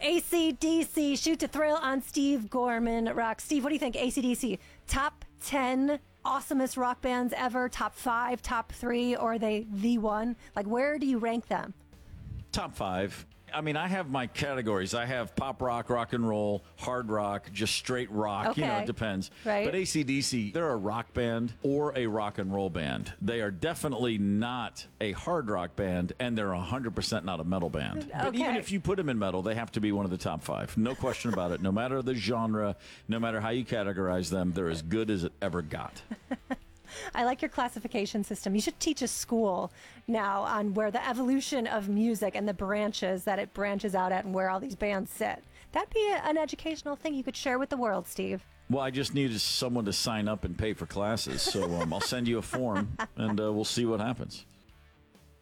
AC/DC, Shoot to Thrill on Steve Gorman Rock. Steve, what do you think? AC/DC, top 10 awesomest rock bands ever, top 5, top 3, or are they the one? Like, where do you rank them? Top 5. I mean, I have my categories. I have pop rock, rock and roll, hard rock, just straight rock. Okay. You know, it depends. Right. But AC/DC, they're a rock band or a rock and roll band. They are definitely not a hard rock band, and they're 100% not a metal band. But even if you put them in metal, they have to be one of the top 5. No question about it. No matter the genre, no matter how you categorize them, they're as good as it ever got. I like your classification system. You should teach a school now on where the evolution of music and the branches that it branches out at and where all these bands sit. That'd be an educational thing you could share with the world, Steve. Well, I just needed someone to sign up and pay for classes, so I'll send you a form, and we'll see what happens.